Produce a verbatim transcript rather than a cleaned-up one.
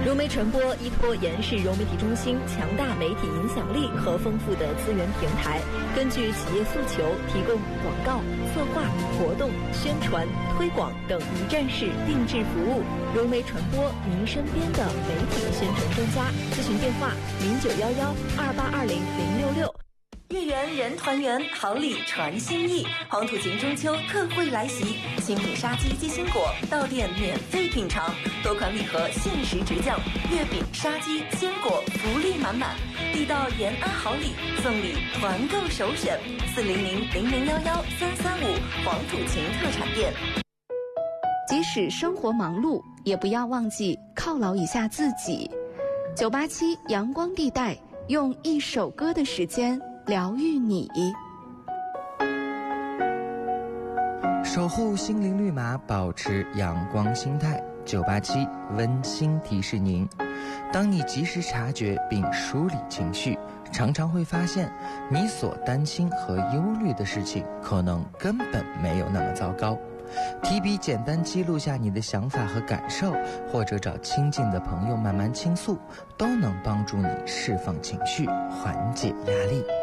融媒传播依托延世融媒体中心强大媒体影响力和丰富的资源平台，根据企业诉求提供广告、策划、活动、宣传、推广等一站式定制服务。融媒传播，您身边的媒体宣传专家。咨询电话：零九幺幺二八二零零六六。月圆人团圆，好礼传心意。黄土情中秋特惠来袭，新品杀鸡鸡心果到店免费品尝，多款礼盒限时直降，月饼、杀鸡、鲜果福利满满。地道延安好礼，送礼团购首选。四零零零零幺幺三三五黄土情特产店。 即使生活忙碌，也不要忘记犒劳一下自己。九八七阳光地带，用一首歌的时间疗愈你， 守护心灵绿码，保持阳光心态。九八七温馨提示您：当你及时察觉并梳理情绪，常常会发现你所担心和忧虑的事情可能根本没有那么糟糕。提笔简单记录下你的想法和感受，或者找亲近的朋友慢慢倾诉，都能帮助你释放情绪，缓解压力。